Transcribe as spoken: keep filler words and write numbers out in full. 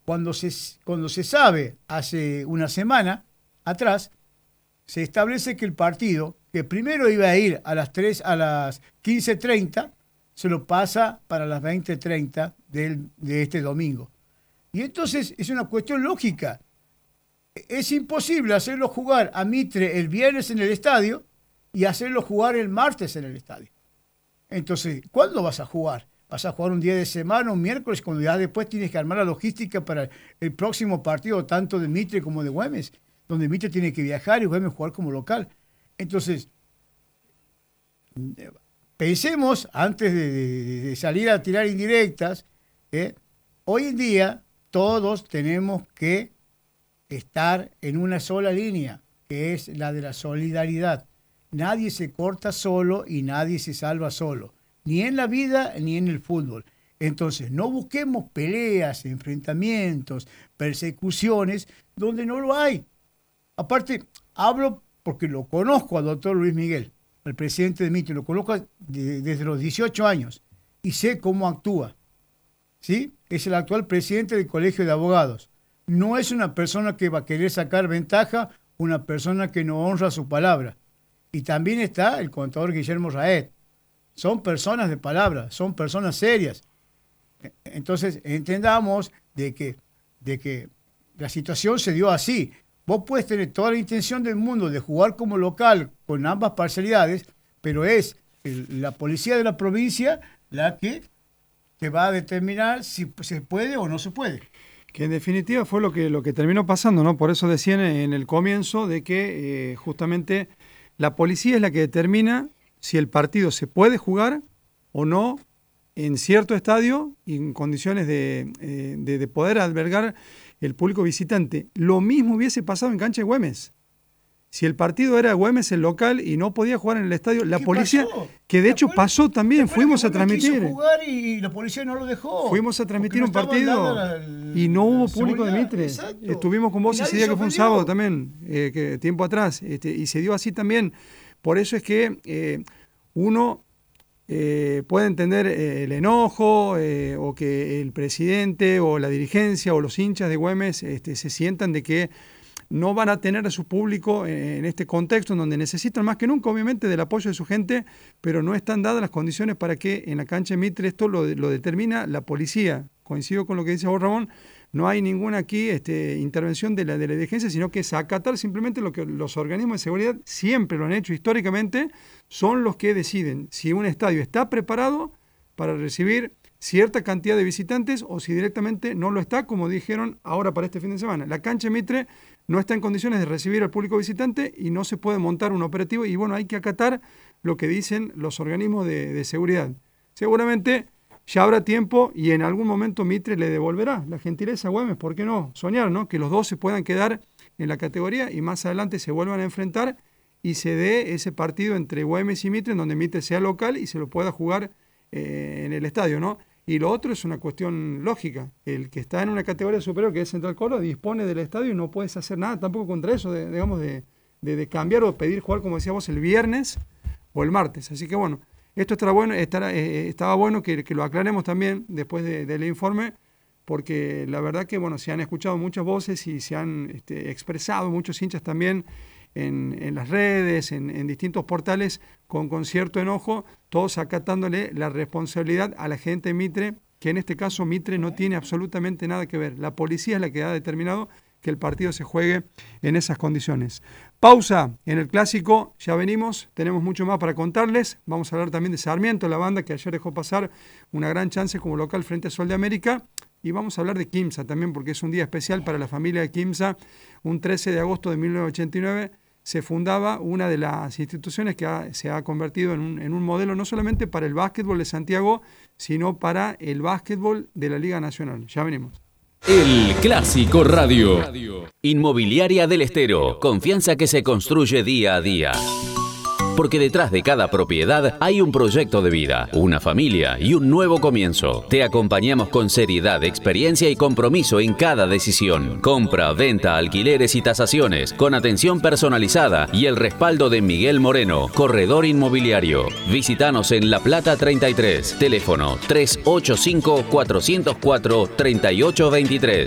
cuando se, cuando se sabe, hace una semana atrás, se establece que el partido, que primero iba a ir a las tres, a las quince treinta, se lo pasa para las veinte treinta del, de este domingo. Y entonces es una cuestión lógica. Es imposible hacerlo jugar a Mitre el viernes en el estadio y hacerlo jugar el martes en el estadio. Entonces, ¿cuándo vas a jugar? ¿Vas a jugar un día de semana, un miércoles, cuando ya después tienes que armar la logística para el próximo partido, tanto de Mitre como de Güemes, donde Mitre tiene que viajar y Güemes jugar como local? Entonces, pensemos, antes de, de, de salir a tirar indirectas, ¿eh? Hoy en día todos tenemos que estar en una sola línea, que es la de la solidaridad. Nadie se corta solo y nadie se salva solo, ni en la vida ni en el fútbol. Entonces, no busquemos peleas, enfrentamientos, persecuciones, donde no lo hay. Aparte, hablo porque lo conozco al doctor Luis Miguel, al presidente de Mitre, lo conozco de, desde los dieciocho años y sé cómo actúa. ¿Sí? Es el actual presidente del Colegio de Abogados. No es una persona que va a querer sacar ventaja, una persona que no honra su palabra. Y también está el contador Guillermo Raed. Son personas de palabra, son personas serias. Entonces, entendamos de que, de que la situación se dio así. Vos puedes tener toda la intención del mundo de jugar como local con ambas parcialidades, pero es el, la policía de la provincia la que te va a determinar si se puede o no se puede. Que en definitiva fue lo que, lo que terminó pasando, ¿no? Por eso decían en el comienzo de que eh, justamente la policía es la que determina si el partido se puede jugar o no en cierto estadio y en condiciones de, eh, de, de poder albergar el público visitante. Lo mismo hubiese pasado en cancha de Güemes. Si el partido era Güemes el local y no podía jugar en el estadio, la policía, pasó? que de hecho pasó también, fuimos a transmitir. Quiso jugar y la policía no lo dejó. Fuimos a transmitir no un partido la, y no hubo la público de Mitre. Exacto. Estuvimos con vos ese día que fue un sábado también, eh, que, tiempo atrás, este, y se dio así también. Por eso es que eh, uno eh, puede entender eh, el enojo eh, o que el presidente o la dirigencia o los hinchas de Güemes este, se sientan de que no van a tener a su público en este contexto en donde necesitan más que nunca, obviamente, del apoyo de su gente, pero no están dadas las condiciones para que en la cancha de Mitre esto lo, lo determina la policía. Coincido con lo que dice vos, Ramón, no hay ninguna aquí este, intervención de la, de la dirigencia, sino que es acatar simplemente lo que los organismos de seguridad siempre lo han hecho históricamente, son los que deciden si un estadio está preparado para recibir cierta cantidad de visitantes o si directamente no lo está, como dijeron ahora para este fin de semana. La cancha de Mitre no está en condiciones de recibir al público visitante y no se puede montar un operativo y bueno, hay que acatar lo que dicen los organismos de, de seguridad. Seguramente ya habrá tiempo y en algún momento Mitre le devolverá la gentileza a Güemes, ¿por qué no? Soñar, ¿no? Que los dos se puedan quedar en la categoría y más adelante se vuelvan a enfrentar y se dé ese partido entre Güemes y Mitre en donde Mitre sea local y se lo pueda jugar eh, en el estadio, ¿no? Y lo otro es una cuestión lógica. El que está en una categoría superior, que es Central Córdoba, dispone del estadio y no puedes hacer nada tampoco contra eso, de, digamos, de, de, de cambiar o pedir jugar, como decíamos, el viernes o el martes. Así que bueno, esto estará bueno, estará, eh, estaba bueno que, que lo aclaremos también después de, del informe, porque la verdad que bueno, se han escuchado muchas voces y se han este, expresado muchos hinchas también en, en las redes, en, en distintos portales, con, con cierto enojo, todos acatándole la responsabilidad a la gente de Mitre, que en este caso Mitre no tiene absolutamente nada que ver. La policía es la que ha determinado que el partido se juegue en esas condiciones. Pausa en el clásico, ya venimos, tenemos mucho más para contarles. Vamos a hablar también de Sarmiento, la banda que ayer dejó pasar una gran chance como local frente a Sol de América. Y vamos a hablar de Quimsa también, porque es un día especial para la familia de Quimsa. Un trece de agosto de mil novecientos ochenta y nueve se fundaba una de las instituciones que ha, se ha convertido en un, en un modelo no solamente para el básquetbol de Santiago, sino para el básquetbol de la Liga Nacional. Ya venimos. El Clásico Radio. Inmobiliaria del Estero. Confianza que se construye día a día. Porque detrás de cada propiedad hay un proyecto de vida, una familia y un nuevo comienzo. Te acompañamos con seriedad, experiencia y compromiso en cada decisión. Compra, venta, alquileres y tasaciones, con atención personalizada y el respaldo de Miguel Moreno, Corredor Inmobiliario. Visítanos en La Plata treinta y tres, teléfono tres ocho cinco, cuatro cero cuatro, tres ocho dos tres.